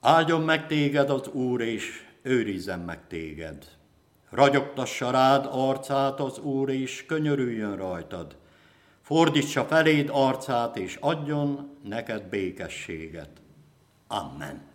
Áldjon meg téged az Úr, és őrizzen meg téged. Ragyogtassa rád arcát az Úr, és könyörüljön rajtad. Fordítsa feléd arcát, és adjon neked békességet. Amen.